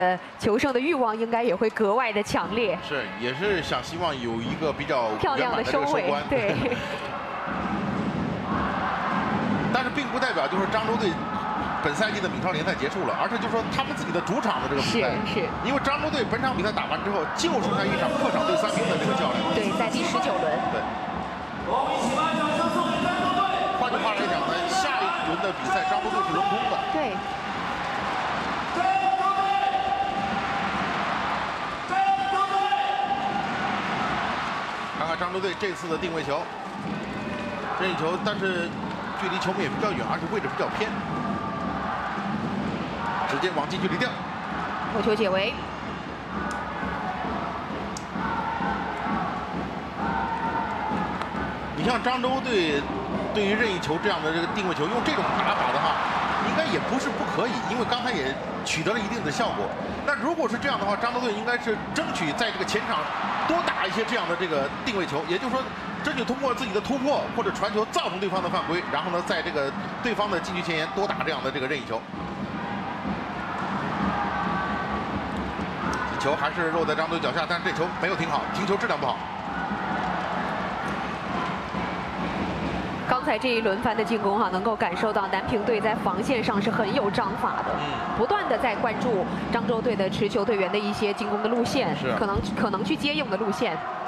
求胜的欲望应该也会格外的强烈。 是，也是希望有一个比较漂亮的收尾。对。 但是并不代表就是漳州队本赛季的闽超联赛结束了，而是就是说他们自己的主场的这个比赛。 是。 因为漳州队本场比赛打完之后，就剩下一场客场对3名的这个较量。 对，在第19轮。 对。换句话来讲呢，下一轮的比赛漳州队是轮空的。 对。 看看漳州队这次的定位球，任意球，但是距离球门也比较远，而且位置比较偏，直接往近距离吊。 头球解围。 你像漳州队对于任意球这样的这个定位球，用这种打法的话，应该也不是不可以，因为刚才也取得了一定的效果。那如果是这样的话，漳州队应该是争取在这个前场多打一些这样的这个定位球，也就是说，争取通过自己的突破或者传球造成对方的犯规，然后呢，在这个对方的禁区前沿多打这样的这个任意球。球还是落在漳州队脚下，但是这球没有停好，停球质量不好。 刚才这一轮番的进攻能够感受到南平队在防线上是很有章法的，不断的在关注漳州队的持球队员的一些进攻的路线，可能去接应的路线。